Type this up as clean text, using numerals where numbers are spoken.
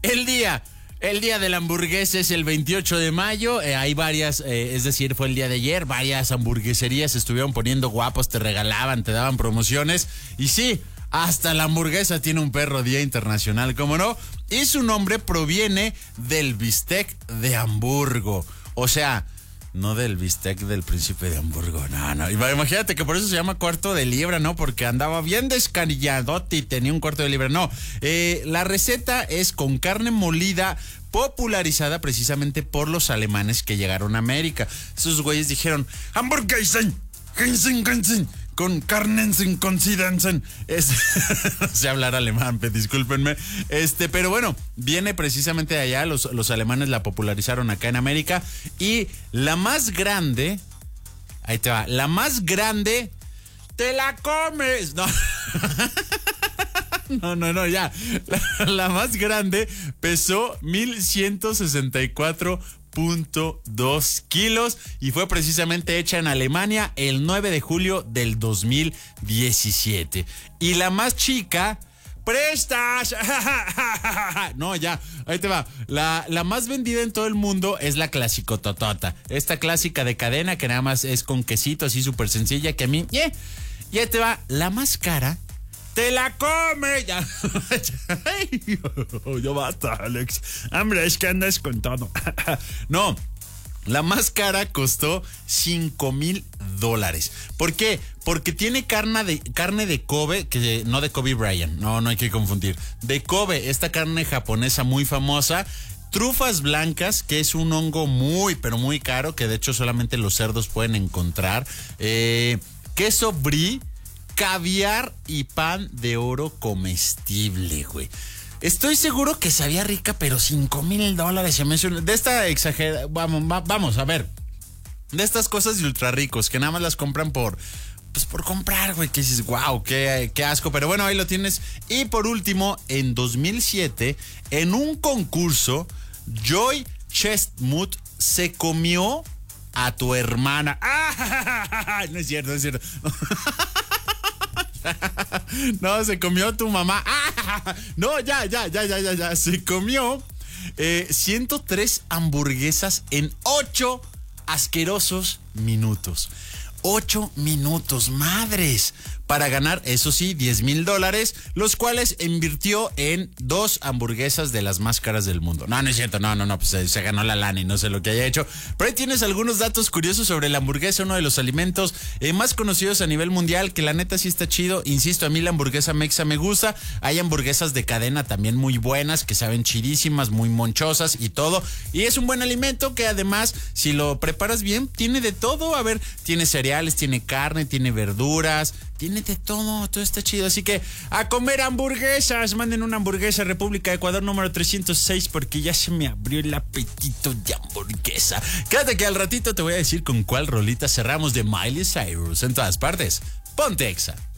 El día de la hamburguesa es el 28 de mayo. Hay varias, es decir, fue el día de ayer. Varias hamburgueserías se estuvieron poniendo guapos, te regalaban, te daban promociones. Y sí, hasta la hamburguesa tiene un perro día internacional, ¿cómo no? Y su nombre proviene del bistec de Hamburgo. O sea, no del bistec del príncipe de Hamburgo, no. Imagínate que por eso se llama cuarto de libra, ¿no? Porque andaba bien descarilladote y tenía un cuarto de libra. No, la receta es con carne molida, popularizada precisamente por los alemanes que llegaron a América. Esos güeyes dijeron, hamburguesen, con carne sin considensen. No sé hablar alemán, discúlpenme. Pero bueno, viene precisamente de allá. Los alemanes la popularizaron acá en América. Y la más grande, ahí te va, la más grande, te la comes. No, ya. La más grande pesó 1,164.2 kilos y fue precisamente hecha en Alemania el 9 de julio del 2017. Y la más chica, ¡prestas! No, ya, ahí te va. La más vendida en todo el mundo es la clasicototota. Esta clásica de cadena que nada más es con quesito, así súper sencilla, que a mí, y ahí te va. La más cara, ¡te la come! Ya. Ya basta, Alex. Hombre, es que andas con todo. No, la más cara costó $5,000. ¿Por qué? Porque tiene carne de Kobe, que no de Kobe Bryant. No hay que confundir. De Kobe, esta carne japonesa muy famosa. Trufas blancas, que es un hongo muy, pero muy caro, que de hecho solamente los cerdos pueden encontrar. Queso brie, caviar y pan de oro comestible, güey. Estoy seguro que sabía rica, pero $5,000 se menciona. De esta exagerada, vamos a ver. De estas cosas de ultra ricos que nada más las compran por comprar, güey, que dices, wow, qué asco. Pero bueno, ahí lo tienes. Y por último, en 2007, en un concurso, Joy Chestnut se comió a tu hermana. ¡Ah! No es cierto. No, se comió tu mamá. ¡Ah! No, ya. Se comió 103 hamburguesas en 8 asquerosos minutos. 8 minutos, madres. Para ganar, eso sí, $10,000, los cuales invirtió en 2 hamburguesas de las más caras del mundo. No es cierto, pues se ganó la lana y no sé lo que haya hecho. Pero ahí tienes algunos datos curiosos sobre la hamburguesa, uno de los alimentos más conocidos a nivel mundial, que la neta sí está chido. Insisto, a mí la hamburguesa mexa me gusta. Hay hamburguesas de cadena también muy buenas, que saben chidísimas, muy monchosas y todo. Y es un buen alimento que además, si lo preparas bien, tiene de todo. A ver, tiene cereales, tiene carne, tiene verduras, tiene de todo está chido. Así que a comer hamburguesas. Manden una hamburguesa a República de Ecuador número 306 porque ya se me abrió el apetito de hamburguesa. Quédate que al ratito te voy a decir con cuál rolita cerramos de Miley Cyrus. En todas partes, ponte Exa.